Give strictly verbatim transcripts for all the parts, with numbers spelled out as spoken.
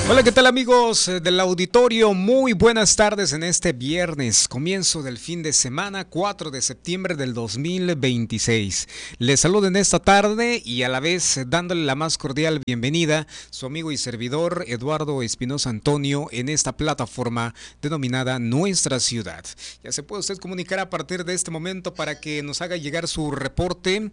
Hola, ¿qué tal amigos del auditorio? Muy buenas tardes en este viernes, comienzo del fin de semana, cuatro de septiembre del dos mil veintiséis. Les saludo en esta tarde y a la vez dándole la más cordial bienvenida su amigo y servidor Eduardo Espinosa Antonio en esta plataforma denominada Nuestra Ciudad. Ya se puede usted comunicar a partir de este momento para que nos haga llegar su reporte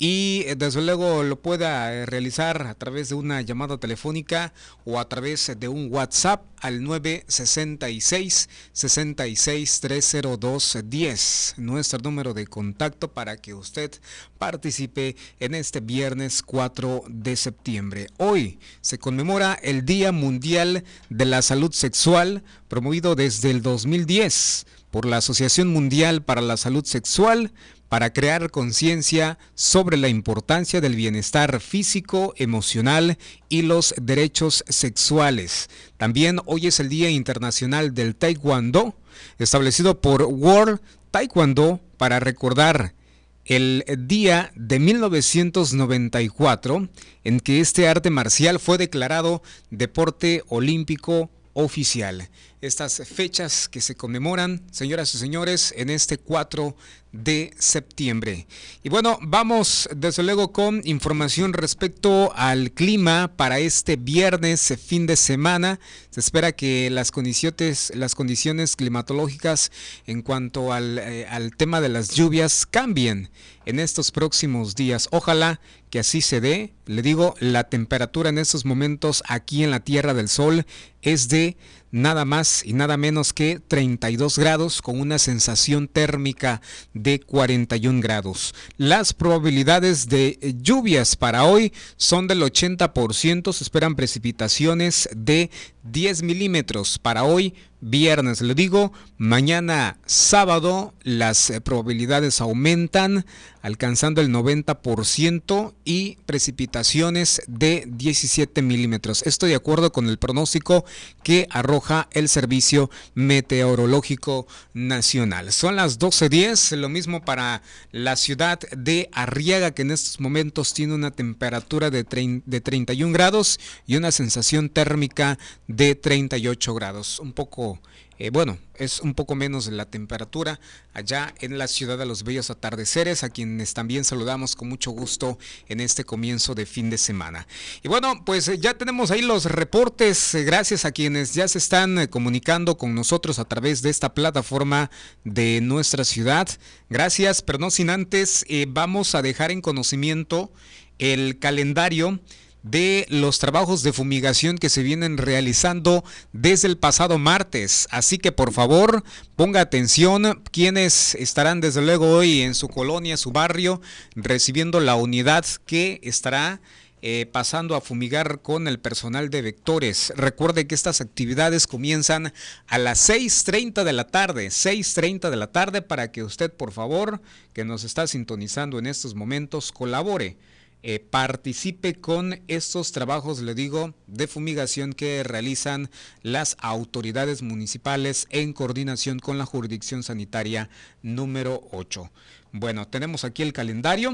y desde luego lo pueda realizar a través de una llamada telefónica o a través de un WhatsApp al nueve seis seis, seis seis tres cero dos uno cero, nuestro número de contacto para que usted participe en este viernes cuatro de septiembre. Hoy se conmemora el Día Mundial de la Salud Sexual, promovido desde el dos mil diez por la Asociación Mundial para la Salud Sexual, para crear conciencia sobre la importancia del bienestar físico, emocional y los derechos sexuales. También hoy es el Día Internacional del Taekwondo, establecido por World Taekwondo para recordar el día de mil novecientos noventa y cuatro en que este arte marcial fue declarado deporte olímpico oficial. Estas fechas que se conmemoran, señoras y señores, en este cuatro de septiembre. Y bueno, vamos desde luego con información respecto al clima para este viernes, fin de semana. Se espera que las condiciones, las condiciones climatológicas en cuanto al, eh, al tema de las lluvias cambien en estos próximos días. Ojalá que así se dé. Le digo, la temperatura en estos momentos aquí en la Tierra del Sol es de nada más y nada menos que treinta y dos grados con una sensación térmica de cuarenta y un grados. Las probabilidades de lluvias para hoy son del ochenta por ciento, se esperan precipitaciones de diez milímetros para hoy viernes. Le digo, mañana sábado las probabilidades aumentan alcanzando el noventa por ciento y precipitaciones de diecisiete milímetros. Esto de acuerdo con el pronóstico que arroja el Servicio Meteorológico Nacional. Son las doce diez, lo mismo para la ciudad de Arriaga, que en estos momentos tiene una temperatura de, de treinta y un grados y una sensación térmica de treinta y ocho grados. Un poco Eh, bueno, es un poco menos de la temperatura allá en la ciudad de los bellos atardeceres, a quienes también saludamos con mucho gusto en este comienzo de fin de semana. Y bueno, pues eh, ya tenemos ahí los reportes, eh, gracias a quienes ya se están eh, comunicando con nosotros a través de esta plataforma de Nuestra Ciudad. Gracias, pero no sin antes, eh, vamos a dejar en conocimiento el calendario de los trabajos de fumigación que se vienen realizando desde el pasado martes. Así que por favor ponga atención quienes estarán desde luego hoy en su colonia, su barrio, recibiendo la unidad que estará eh, pasando a fumigar con el personal de Vectores. Recuerde que estas actividades comienzan a las seis treinta de la tarde, seis treinta de la tarde, para que usted por favor, que nos está sintonizando en estos momentos, colabore. Eh, participe con estos trabajos, le digo, de fumigación que realizan las autoridades municipales en coordinación con la jurisdicción sanitaria número ocho. Bueno, tenemos aquí el calendario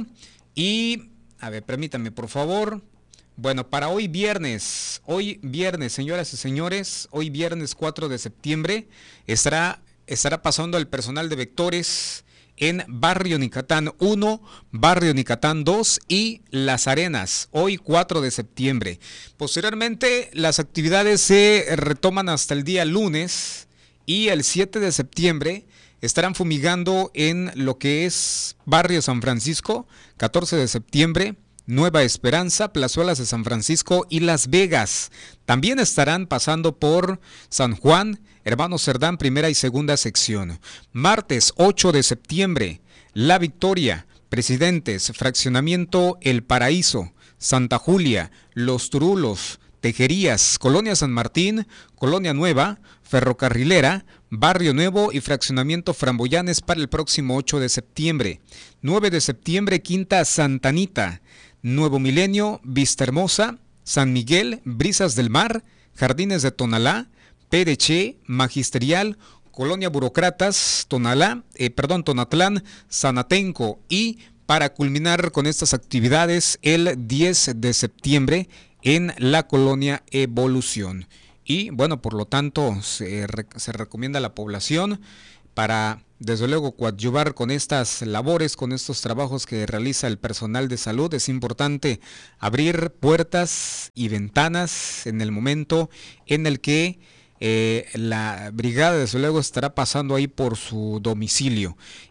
y, a ver, permítame por favor. Bueno, para hoy viernes, hoy viernes, señoras y señores, hoy viernes cuatro de septiembre, estará, estará pasando el personal de Vectores en Barrio Nicatán uno, Barrio Nicatán dos y Las Arenas, hoy cuatro de septiembre. Posteriormente, las actividades se retoman hasta el día lunes y el siete de septiembre estarán fumigando en lo que es Barrio San Francisco, catorce de septiembre, Nueva Esperanza, Plazuelas de San Francisco y Las Vegas. También estarán pasando por San Juan, Hermano Cerdán, primera y segunda sección. Martes ocho de septiembre, La Victoria, Presidentes, Fraccionamiento El Paraíso, Santa Julia, Los Turulos, Tejerías, Colonia San Martín, Colonia Nueva, Ferrocarrilera, Barrio Nuevo y Fraccionamiento Framboyanes para el próximo ocho de septiembre. nueve de septiembre, Quinta Santa Anita, Nuevo Milenio, Vista Hermosa, San Miguel, Brisas del Mar, Jardines de Tonalá, Pereche, Magisterial, Colonia Burócratas, Tonalá, eh, perdón, Tonatlán, Sanatenco y para culminar con estas actividades el diez de septiembre en la colonia Evolución. Y bueno, por lo tanto, se, se recomienda a la población para, desde luego, coadyuvar con estas labores, con estos trabajos que realiza el personal de salud. Es importante abrir puertas y ventanas en el momento en el que eh, la brigada, desde luego, estará pasando ahí por su domicilio.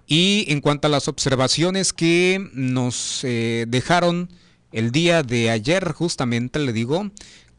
Y en cuanto a las observaciones que nos eh, dejaron el día de ayer, justamente le digo,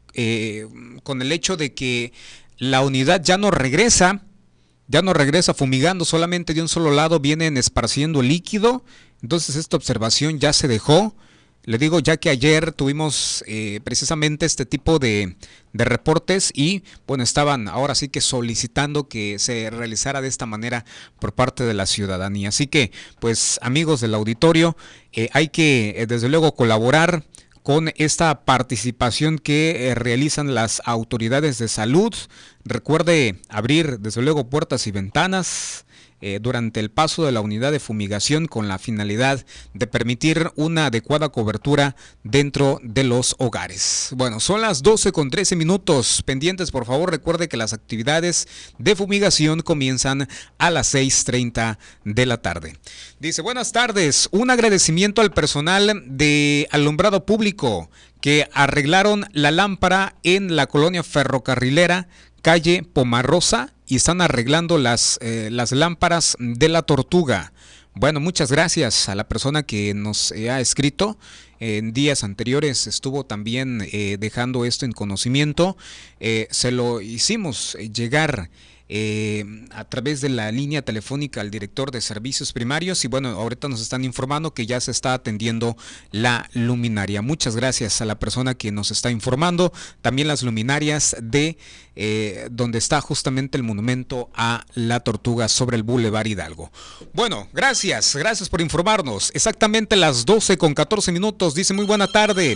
eh, con el hecho de que la unidad ya no regresa, ya no regresa fumigando, solamente de un solo lado vienen esparciendo líquido. Entonces esta observación ya se dejó. Le digo, ya que ayer tuvimos eh, precisamente este tipo de, de reportes y bueno, estaban ahora sí que solicitando que se realizara de esta manera por parte de la ciudadanía. Así que, pues amigos del auditorio, eh, hay que eh, desde luego colaborar con esta participación que eh, realizan las autoridades de salud. Recuerde abrir desde luego puertas y ventanas eh, durante el paso de la unidad de fumigación con la finalidad de permitir una adecuada cobertura dentro de los hogares. Bueno, son las doce con trece minutos. Pendientes, por favor, recuerde que las actividades de fumigación comienzan a las seis treinta de la tarde. Dice, buenas tardes, un agradecimiento al personal de alumbrado público que arreglaron la lámpara en la colonia ferrocarrilera, calle Pomarosa, y están arreglando las, eh, las lámparas de la Tortuga. Bueno, muchas gracias a la persona que nos eh, ha escrito. En días anteriores estuvo también eh, dejando esto en conocimiento. Eh, se lo hicimos llegar Eh, a través de la línea telefónica al director de servicios primarios y bueno, ahorita nos están informando que ya se está atendiendo la luminaria. Muchas gracias a la persona que nos está informando. También las luminarias de eh, donde está justamente el monumento a la Tortuga sobre el Boulevard Hidalgo. Bueno, gracias, gracias por informarnos. Exactamente las doce con catorce minutos. Dice, muy buena tarde.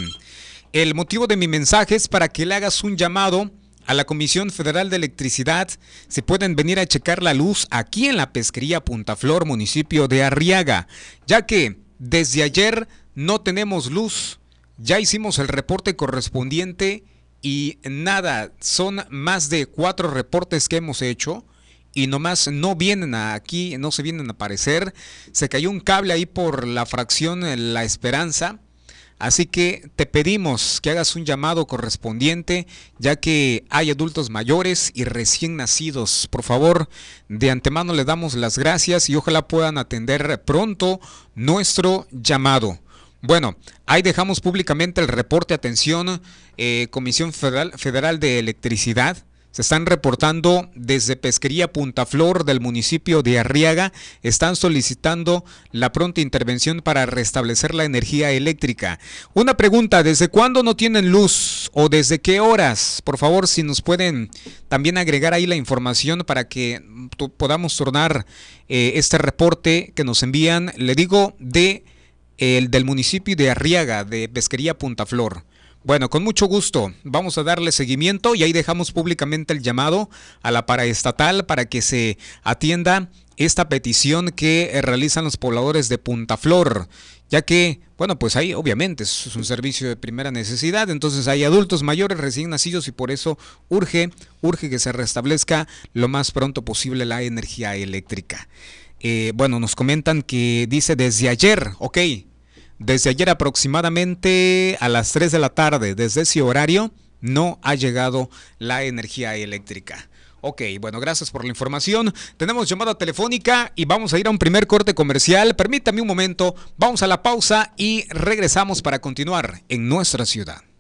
El motivo de mi mensaje es para que le hagas un llamado a la Comisión Federal de Electricidad. Se pueden venir a checar la luz aquí en la pesquería Punta Flor, municipio de Arriaga, ya que desde ayer no tenemos luz. Ya hicimos el reporte correspondiente y nada, son más de cuatro reportes que hemos hecho y nomás no vienen aquí, no se vienen a aparecer. Se cayó un cable ahí por la fracción La Esperanza. Así que te pedimos que hagas un llamado correspondiente, ya que hay adultos mayores y recién nacidos. Por favor, de antemano le damos las gracias y ojalá puedan atender pronto nuestro llamado. Bueno, ahí dejamos públicamente el reporte. Atención, eh, Comisión Federal, Federal de Electricidad. Se están reportando desde Pesquería Punta Flor del municipio de Arriaga. Están solicitando la pronta intervención para restablecer la energía eléctrica. Una pregunta, ¿desde cuándo no tienen luz o desde qué horas? Por favor, si nos pueden también agregar ahí la información para que podamos tornar eh, este reporte que nos envían, le digo, de el del municipio de Arriaga, de Pesquería Punta Flor. Bueno, con mucho gusto, vamos a darle seguimiento y ahí dejamos públicamente el llamado a la paraestatal para que se atienda esta petición que realizan los pobladores de Punta Flor, ya que, bueno, pues ahí obviamente es un servicio de primera necesidad, entonces hay adultos mayores recién nacidos y por eso urge, urge que se restablezca lo más pronto posible la energía eléctrica. Eh, bueno, nos comentan que dice desde ayer, ok. Desde ayer aproximadamente a las tres de la tarde, desde ese horario, no ha llegado la energía eléctrica. Ok, bueno, gracias por la información. Tenemos llamada telefónica y vamos a ir a un primer corte comercial. Permítame un momento, vamos a la pausa y regresamos para continuar en nuestra ciudad.